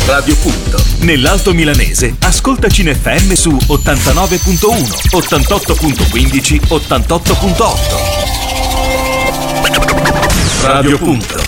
Radio Punto. Nell'Alto Milanese, ascoltaci in FM su 89.1, 88.15, 88.8. Radio Punto.